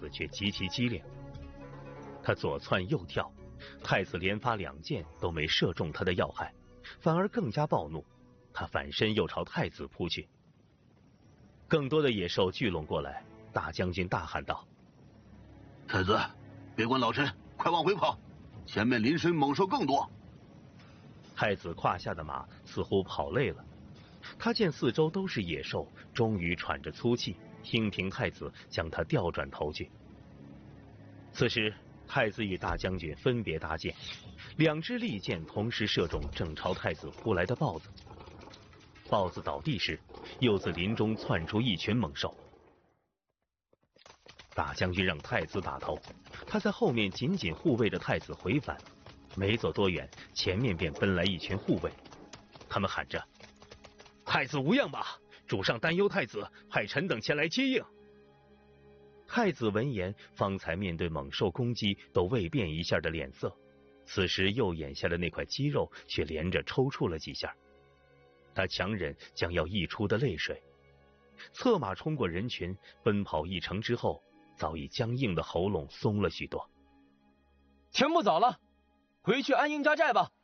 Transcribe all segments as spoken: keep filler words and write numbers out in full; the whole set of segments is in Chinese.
子却极其机灵，他左窜右跳，太子连发两箭都没射中他的要害，反而更加暴怒，他反身又朝太子扑去。更多的野兽聚拢过来，大将军大喊道： 太子，别管老臣，快往回跑，前面临身猛兽更多。 太子胯下的马似乎跑累了，他见四周都是野兽，终于喘着粗气，听凭太子将他调转头去。此时太子与大将军分别搭箭，两支利箭同时射中正朝太子扑来的豹子。豹子倒地时，又自林中窜出一群猛兽。大将军让太子打头，他在后面紧紧护卫着太子回返。没走多远，前面便奔来一群护卫，他们喊着：太子无恙吧？主上担忧太子，派臣等前来接应。太子闻言，方才面对猛兽攻击都未变一下的脸色，此时右眼下的那块肌肉却连着抽搐了几下。他强忍将要溢出的泪水，策马冲过人群，奔跑一程之后，早已僵硬的喉咙松了许多。 天不早了，回去安营扎寨吧。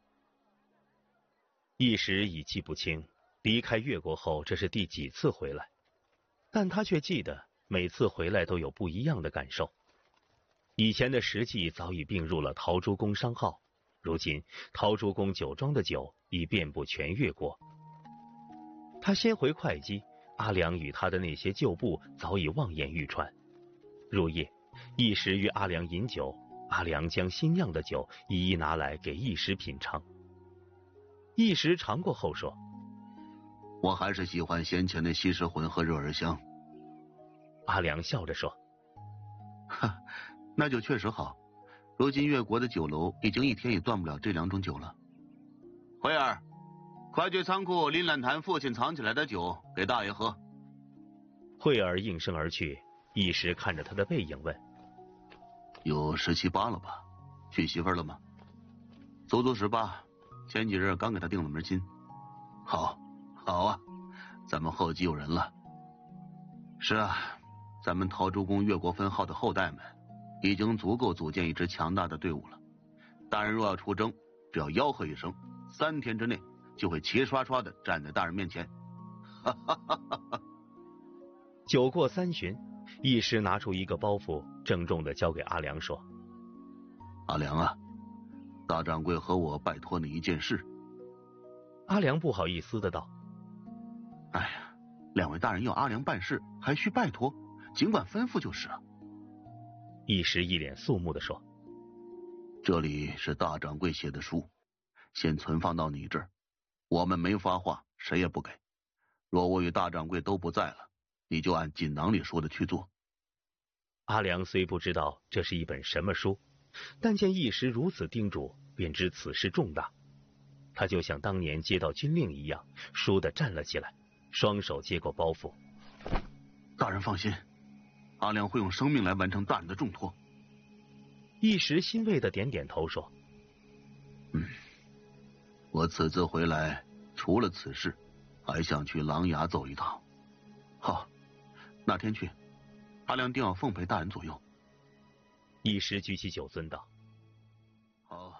一时已记不清离开越国后这是第几次回来，但他却记得每次回来都有不一样的感受。以前的实际早已并入了陶朱公商号，如今陶朱公酒庄的酒已遍布全越国。他先回会稽，阿良与他的那些旧部早已望眼欲穿。入夜，一时与阿良饮酒，阿良将新酿的酒一一拿来给一时品尝。一时尝过后说： 我还是喜欢先前的西施浑和热儿香。 阿良笑着说： 哈，那就确实好。如今越国的酒楼已经一天也断不了这两种酒了。慧儿，快去仓库林懒坛父亲藏起来的酒给大爷喝。 慧儿应声而去，一时看着他的背影问： 有十七八了吧？娶媳妇了吗？足足十八，前几日刚给他定了门亲。好，好啊，咱们后继有人了。是啊，咱们陶朱公越国分号的后代们已经足够组建一支强大的队伍了。大人若要出征，只要吆喝一声，三天之内就会齐刷刷的站在大人面前。哈哈哈哈哈！ 酒过三巡，一时拿出一个包袱，郑重的交给阿良说： 阿良啊，大掌柜和我拜托你一件事。 阿良不好意思的道： 哎呀，两位大人要阿良办事，还需拜托，尽管吩咐就是了。 一时一脸肃穆的说： 这里是大掌柜写的书，先存放到你这儿，我们没发话，谁也不给。若我与大掌柜都不在了，你就按锦囊里说的去做。 阿良虽不知道这是一本什么书，但见一时如此叮嘱，便知此事重大。他就像当年接到军令一样，倏地站了起来，双手接过包袱。 大人放心，阿良会用生命来完成大人的重托。 一时欣慰的点点头说： 嗯，我此次回来除了此事，还想去琅琊走一趟。好，那天去，阿良定要奉陪大人左右。 一时举起酒樽道： 好。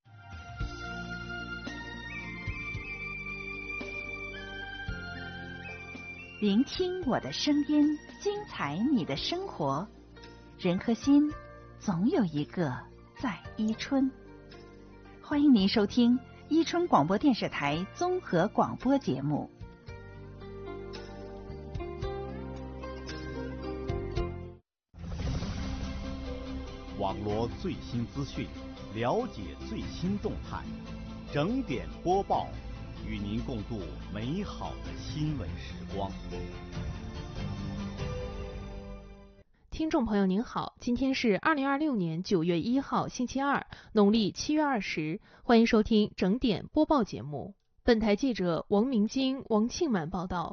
聆听我的声音，精彩你的生活。人和心，总有一个在伊春。欢迎您收听伊春广播电视台综合广播节目。 网罗最新资讯，了解最新动态，整点播报，与您共度美好的新闻时光。 听众朋友您好，今天是二零二六年九月一号星期二，农历七月二十，欢迎收听整点播报节目。本台记者王明晶、王庆满报道。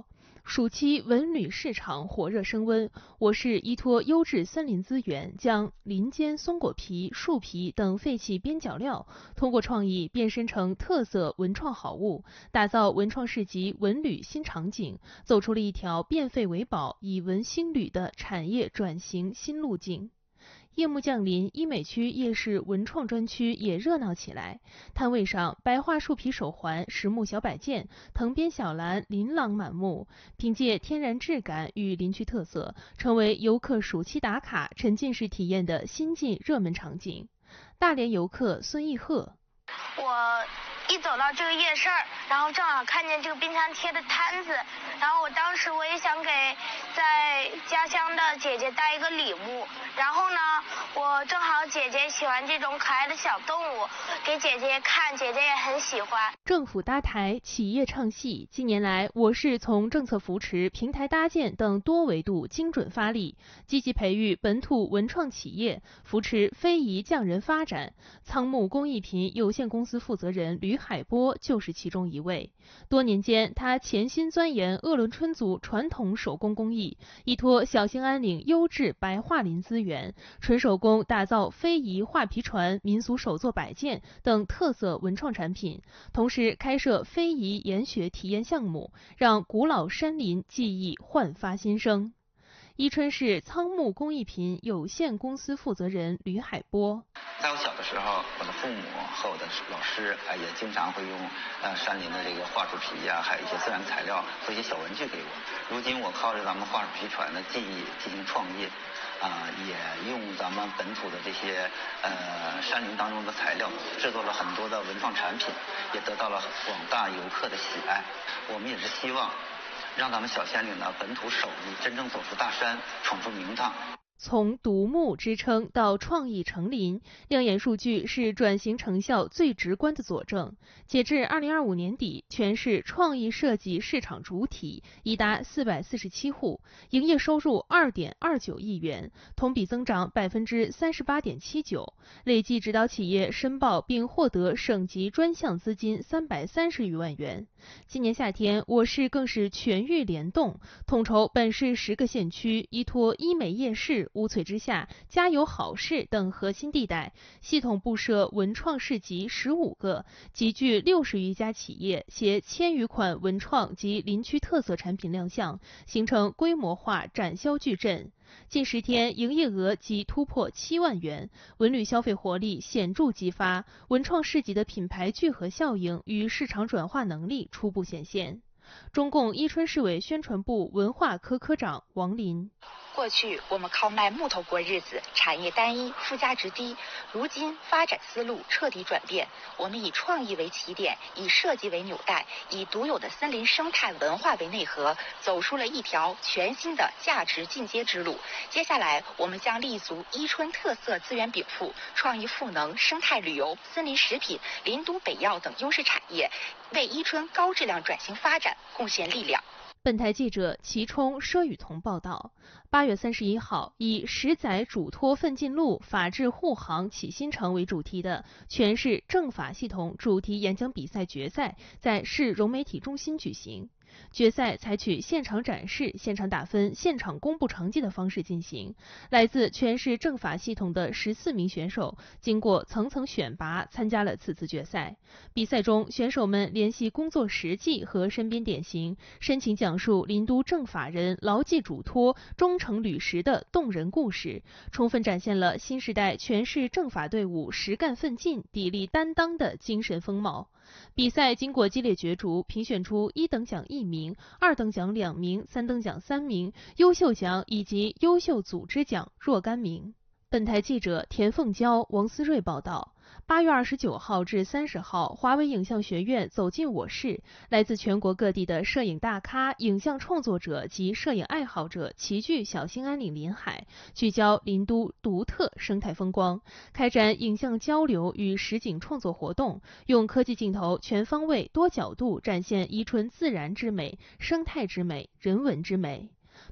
暑期文旅市场火热升温，我市依托优质森林资源，将林间松果皮、树皮等废弃边角料，通过创意变身成特色文创好物，打造文创市集文旅新场景，走出了一条变废为宝、以文兴旅的产业转型新路径。夜幕降临，医美区夜市文创专区也热闹起来。摊位上，白桦树皮手环、实木小摆件、藤编小篮琳琅满目，凭借天然质感与林区特色，成为游客暑期打卡、沉浸式体验的新晋热门场景。大连游客孙义鹤： 我一走到这个夜市，然后正好看见这个冰箱贴的摊子，然后我当时我也想给在家乡的姐姐带一个礼物，然后呢，我正好姐姐喜欢这种可爱的小动物，给姐姐看，姐姐也很喜欢。 政府搭台，企业唱戏。近年来，我市从政策扶持、平台搭建等多维度精准发力，积极培育本土文创企业，扶持非遗匠人发展。仓木工艺品有限公司负责人吕海波就是其中一位。多年间，他潜心钻研鄂伦春族传统手工工艺，依托小兴安岭优质白桦林资源，纯手工打造非遗画皮船、民俗手作摆件等特色文创产品，同时开设非遗研学体验项目，让古老山林技艺焕发新生。伊春市仓木工艺品有限公司负责人吕海波： 在我小的时候，我的父母和我的老师啊，也经常会用呃山林的这个桦树皮呀、啊，还有一些自然材料做一些小文具给我。如今我靠着咱们桦树皮船的技艺进行创业，啊、呃，也用咱们本土的这些呃山林当中的材料，制作了很多的文创产品，也得到了广大游客的喜爱。我们也是希望让咱们小兴安岭的本土手艺真正走出大山，闯出名堂。 从独木支撑到创意成林，亮眼数据是转型成效最直观的佐证。截至二零二五年底，全市创意设计市场主体已达四百四十七户，营业收入二点二九亿元，同比增长百分之三十八点七九，累计指导企业申报并获得省级专项资金三百三十余万元。今年夏天，我市更是全域联动，统筹本市十个县区，依托医美夜市、乌翠之下、家有好市等核心地带，系统布设文创市集十五个，集聚六十余家企业，携千余款文创及林区特色产品亮相，形成规模化展销矩阵。近十天，营业额即突破七万元，文旅消费活力显著激发，文创市集的品牌聚合效应与市场转化能力初步显现。中共伊春市委宣传部文化科科长王林： 过去我们靠卖木头过日子，产业单一，附加值低。如今发展思路彻底转变，我们以创意为起点，以设计为纽带，以独有的森林生态文化为内核，走出了一条全新的价值进阶之路。接下来，我们将立足伊春特色资源禀赋、创意赋能、生态旅游、森林食品、林都北药等优势产业，为伊春高质量转型发展贡献力量。 本台记者齐冲、佘雨桐报道。八月三十一号，以十载嘱托奋进路，法治护航启新城为主题的全市政法系统主题演讲比赛决赛在市融媒体中心举行。决赛采取现场展示、现场打分、现场公布成绩的方式进行。来自全市政法系统的十四名选手，经过层层选拔，参加了此次决赛。比赛中，选手们联系工作实际和身边典型，深情讲述林都政法人牢记嘱托、忠诚履实的动人故事，充分展现了新时代全市政法队伍实干奋进、砥砺担当的精神风貌。比赛经过激烈角逐，评选出一等奖一名、二等奖两名、三等奖三名、优秀奖以及优秀组织奖若干名。本台记者田凤娇、王思睿报道。八月二十九号至三十号，华为影像学院走进我市，来自全国各地的摄影大咖、影像创作者及摄影爱好者齐聚小兴安岭临海，聚焦林都独特生态风光，开展影像交流与实景创作活动，用科技镜头全方位、多角度展现伊春自然之美、生态之美、人文之美。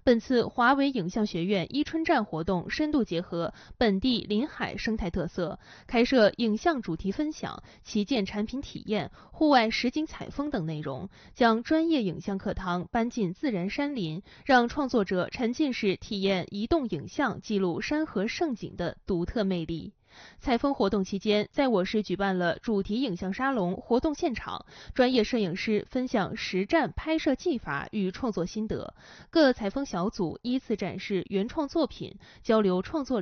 本次华为影像学院伊春站活动深度结合本地临海生态特色，开设影像主题分享、旗舰产品体验、户外实景采风等内容，将专业影像课堂搬进自然山林，让创作者沉浸式体验移动影像记录山河胜景的独特魅力。采风活动期间，在我市举办了主题影像沙龙活动现场，专业摄影师分享实战拍摄技法与创作心得，各采风小组依次展示原创作品，交流创作理